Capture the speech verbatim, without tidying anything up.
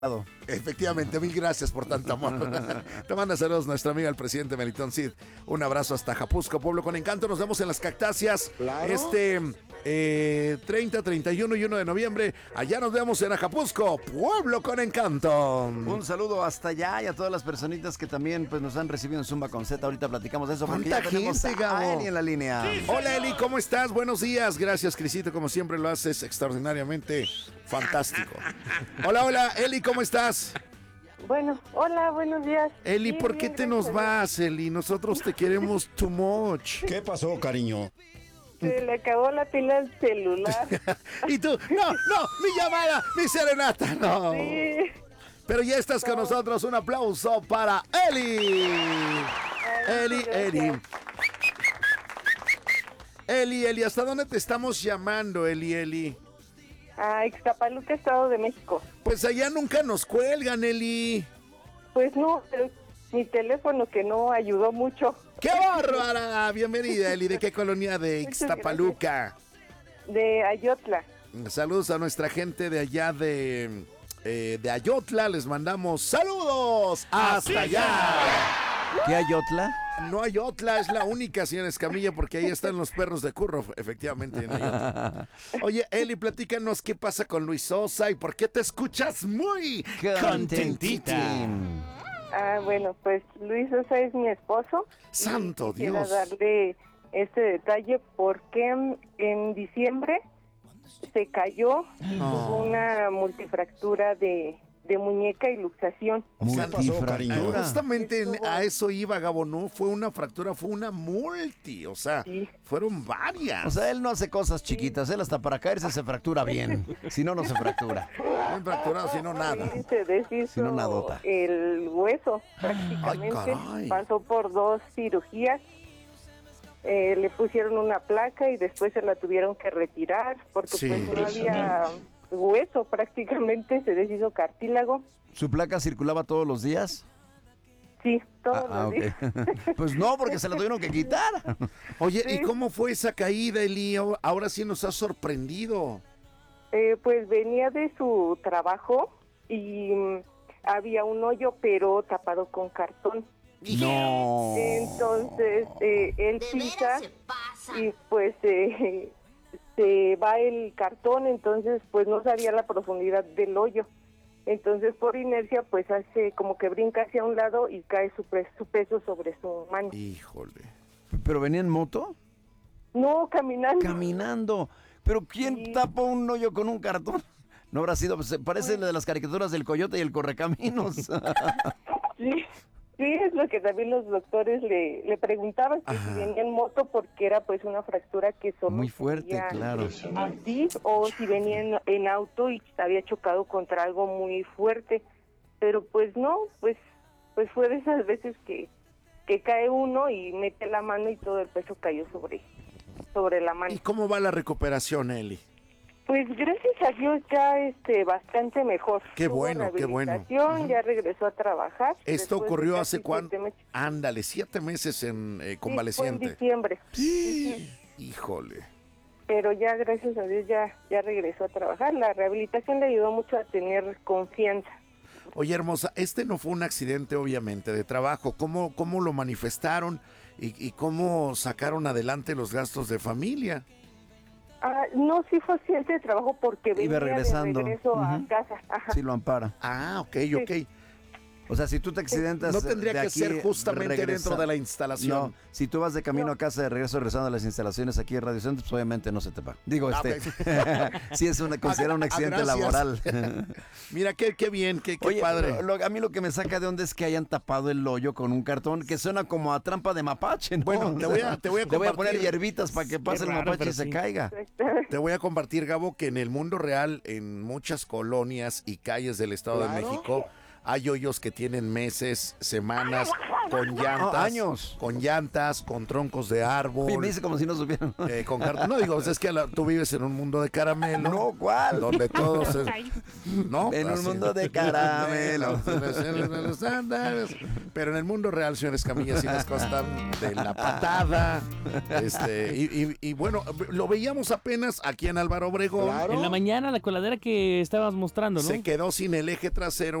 Efectivamente, mil gracias por tanto amor. Te manda saludos nuestra amiga el presidente Melitón Cid. Un abrazo hasta Ajapuzco, Pueblo con Encanto. Nos vemos en las Cactáceas claro. este eh, treinta, treinta y uno y uno de noviembre. Allá nos vemos en Ajapuzco, Pueblo con Encanto. Un saludo hasta allá y a todas las personitas que también pues, nos han recibido en Zumba con Z. Ahorita platicamos de eso porque ya tenemos gente, a Eli en la línea. Sí, Hola Eli, ¿cómo estás? Buenos días. Gracias, Crisito, como siempre lo haces extraordinariamente fantástico. Hola, hola, Eli, ¿cómo estás? Bueno, hola, buenos días. Eli, ¿por qué te nos vas, Eli? Nosotros te queremos too much. ¿Qué pasó, cariño? Se le acabó la pila al celular. Y tú, no, no, mi llamada, mi serenata, no. Sí. Pero ya estás con nosotros, un aplauso para Eli. Ay, Eli, Eli. Eli, Eli, ¿hasta dónde te estamos llamando, Eli, Eli? A Ixtapaluca, Estado de México. Pues allá nunca nos cuelgan, Eli. Pues no, pero mi teléfono que no ayudó mucho. ¡Qué bárbara! Bienvenida, Eli. ¿De qué colonia de Ixtapaluca? De Ayotla. Saludos a nuestra gente de allá de, eh, de Ayotla. Les mandamos saludos hasta allá. ¿Qué Ayotla? No Ayotla, es la única, señora Escamilla, porque ahí están los perros de Curro, efectivamente. En Ayotla. Oye, Eli, platícanos qué pasa con Luis Sosa y por qué te escuchas muy contentita. Ah, bueno, pues Luis Sosa es mi esposo. ¡Santo Dios! Quiero darle este detalle porque en diciembre se cayó y oh. tuvo una multifractura de... de muñeca y luxación. ¿Qué pasó, cariño? Justamente a eso iba, Gabo, no fue una fractura, fue una multi, o sea, sí. fueron varias. O sea, él no hace cosas chiquitas, él hasta para caerse se fractura bien, si no, no se fractura. Bien fracturado, si no, nada. Sí, se deshizo si no, nadota. El hueso, prácticamente, Ay, pasó por dos cirugías, eh, le pusieron una placa y después se la tuvieron que retirar, porque sí. pues no había... hueso, prácticamente se deshizo cartílago. ¿Su placa circulaba todos los días? Sí, todos ah, los okay. días. Pues no, porque se la tuvieron que quitar. Oye, sí. ¿Y cómo fue esa caída, Eli? Ahora sí nos ha sorprendido. Eh, pues venía de su trabajo y um, había un hoyo, pero tapado con cartón. No. Entonces, eh, él pisa y pues... Eh, se va el cartón, entonces pues no sabía la profundidad del hoyo, entonces por inercia pues hace como que brinca hacia un lado y cae su, su peso sobre su mano. Híjole. ¿Pero venía en moto? No, caminando. Caminando. ¿Pero quién sí. tapa un hoyo con un cartón? No habrá sido, pues, parece pues, la de las caricaturas del coyote y el correcaminos. Sí. Sí, es lo que también los doctores le, le preguntaban, que Ajá. si venía en moto porque era pues una fractura que solo muy fuerte, claro. Así, o si venía en, en auto y había chocado contra algo muy fuerte, pero pues no, pues pues fue de esas veces que, que cae uno y mete la mano y todo el peso cayó sobre, sobre la mano. ¿Y cómo va la recuperación, Eli? Pues gracias a Dios ya este bastante mejor. Qué bueno, qué bueno. Ya regresó a trabajar. Esto ocurrió hace cuánto. Ándale, siete meses en eh, convaleciente. Sí, fue en diciembre. Sí. Híjole. Pero ya gracias a Dios ya ya regresó a trabajar. La rehabilitación le ayudó mucho a tener confianza. Oye, hermosa, este no fue un accidente obviamente de trabajo. ¿Cómo cómo lo manifestaron y, y cómo sacaron adelante los gastos de familia? Ah, no, sí fue accidente de trabajo porque venía Iba regresando. de regreso uh-huh. a casa. Ajá. Sí, lo ampara. Ah, ok, sí. ok. O sea, si tú te accidentas... No tendría de que aquí, ser justamente regresa, dentro de la instalación. No, si tú vas de camino no. a casa de regreso regresando a las instalaciones aquí en Radio Centro, pues obviamente no se te paga. Digo, Ah, este... okay. sí es una, considera un accidente ah, laboral. Mira, qué, qué bien, qué, qué Oye, padre. Lo, a mí lo que me saca de onda es que hayan tapado el hoyo con un cartón que suena como a trampa de mapache, ¿no? Bueno, te voy a, te voy a, te voy a poner hierbitas para que pase el raro, mapache y sí. se caiga. Te voy a compartir, Gabo, que en el mundo real, en muchas colonias y calles del Estado claro. de México, hay hoyos que tienen meses, semanas, con llantas, oh, años, con llantas, con troncos de árbol. Y me dice como si no supieran. Eh, con carta. No digo, es que la, tú vives en un mundo de caramelo. No, ¿cuál? Donde todos, es, ¿no? En Así. un mundo de caramelo. Pero en el mundo real, señores Camilla, sí las cosas están de la patada. Este, y, y, y bueno, lo veíamos apenas aquí en Álvaro Obregón. Claro. En la mañana, la coladera que estabas mostrando, ¿no? Se quedó sin el eje trasero.